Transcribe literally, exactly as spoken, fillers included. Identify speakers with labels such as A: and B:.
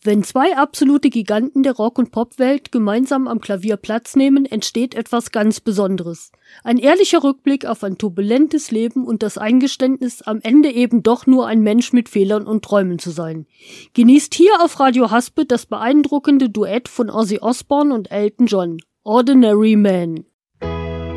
A: Wenn zwei absolute Giganten der Rock- und Popwelt gemeinsam am Klavier Platz nehmen, entsteht etwas ganz Besonderes. Ein ehrlicher Rückblick auf ein turbulentes Leben und das Eingeständnis, am Ende eben doch nur ein Mensch mit Fehlern und Träumen zu sein. Genießt hier auf Radio Haspe das beeindruckende Duett von Ozzy Osbourne und Elton John, Ordinary Man.